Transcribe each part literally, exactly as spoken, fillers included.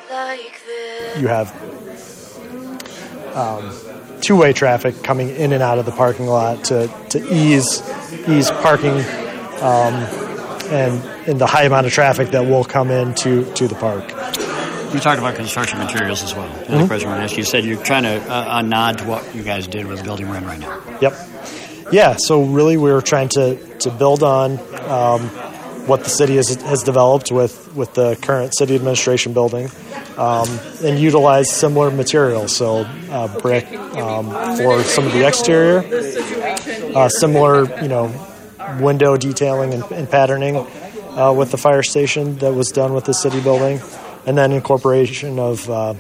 You have um, two-way traffic coming in and out of the parking lot to, to ease ease parking um, and, and the high amount of traffic that will come into to the park. You talked about construction materials as well. The mm-hmm. other question I want to ask you, you said you're trying to uh, uh, nod to what you guys did with the building we're in right now. Yep. Yeah, so really we were trying to, to build on um, what the city has, has developed with, with the current city administration building um, and utilize similar materials. So uh, brick um, for some of the exterior, uh, similar, you know, window detailing and, and patterning uh, with the fire station that was done with the city building. And then incorporation of uh,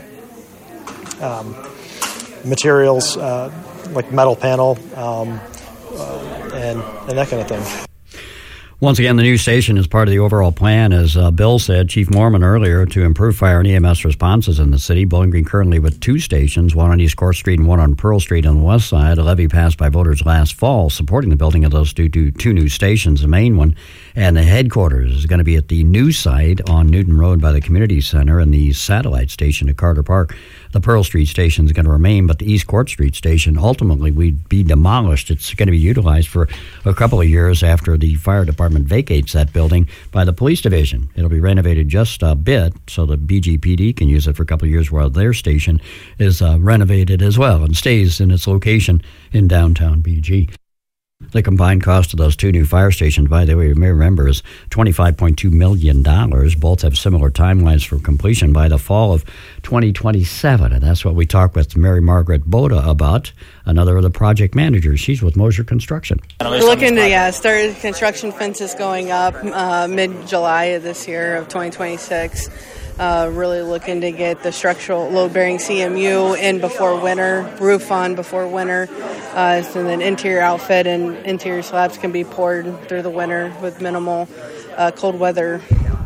um, materials uh, like metal panel um, uh, and, and that kind of thing. Once again, the new station is part of the overall plan, as uh, Bill said, Chief Mormon earlier, to improve fire and E M S responses in the city. Bowling Green currently with two stations, one on East Court Street and one on Pearl Street on the west side. A levy passed by voters last fall supporting the building of those two, two, two new stations, the main one. And the headquarters is going to be at the new site on Newton Road by the Community Center, and the satellite station at Carter Park. The Pearl Street station is going to remain, but the East Court Street station ultimately would be demolished. It's going to be utilized for a couple of years after the fire department vacates that building by the police division. It'll be renovated just a bit so the B G P D can use it for a couple of years while their station is uh, renovated as well and stays in its location in downtown B G. The combined cost of those two new fire stations, by the way, you may remember, is twenty-five point two million dollars. Both have similar timelines for completion by the fall of twenty twenty-seven. And that's what we talked with Mary Margaret Boda about, another of the project managers. She's with Moser Construction. We're looking to, yeah, start construction fences going up uh, mid-July of this year of twenty twenty-six. Uh, really looking to get the structural load-bearing C M U in before winter, roof on before winter, uh, so then interior outfit and interior slabs can be poured through the winter with minimal uh, cold weather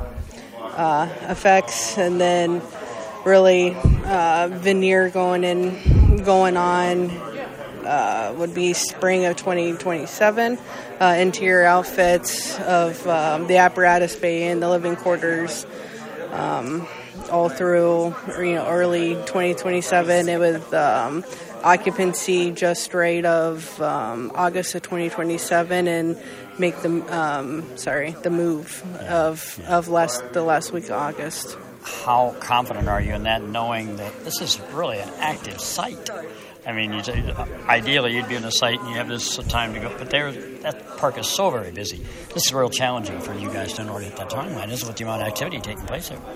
uh, effects, and then really uh, veneer going in, going on uh, would be spring of twenty twenty-seven. Uh, interior outfits of um, the apparatus bay and the living quarters. Um, all through, you know, early twenty twenty-seven. It was um, occupancy just right of um, August of twenty twenty-seven, and make the um, sorry the move of of last the last week of August. How confident are you in that, knowing that this is really an active site? I mean, you, ideally you'd be in the site and you have this time to go, but there, that park is so very busy. This is real challenging for you guys to in order to hit that timeline, isn't it, with the amount of activity taking place there?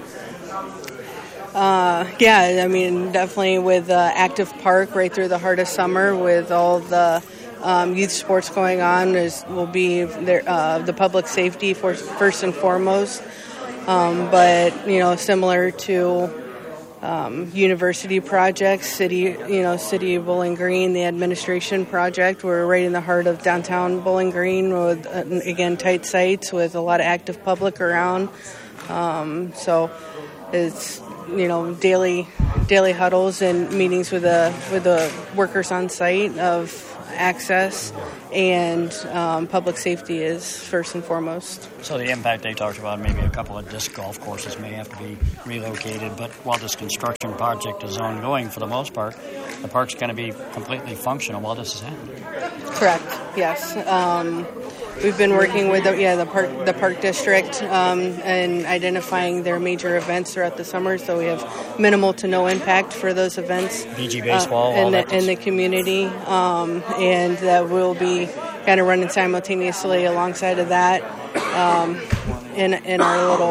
Uh, yeah, I mean, definitely with uh, active park right through the heart of summer, with all the um, youth sports going on, is will be there, uh, the public safety for, first and foremost. Um, but you know, similar to Um, university projects, city, you know, City of Bowling Green, the administration project. We're right in the heart of downtown Bowling Green with, uh, again, tight sites with a lot of active public around. Um, so it's, you know, daily daily huddles and meetings with the with the workers on site of access, and um, public safety is first and foremost. So the impact they talked about, maybe a couple of disc golf courses may have to be relocated, but while this construction project is ongoing for the most part, the park's going to be completely functional while this is happening. Correct, yes. Um, we've been working with the, yeah, the park the park district um, and identifying their major events throughout the summer, so we have minimal to no impact for those events. B G baseball, uh, in, all the, that in the community, um, and that will be kind of running simultaneously alongside of that um, in in our little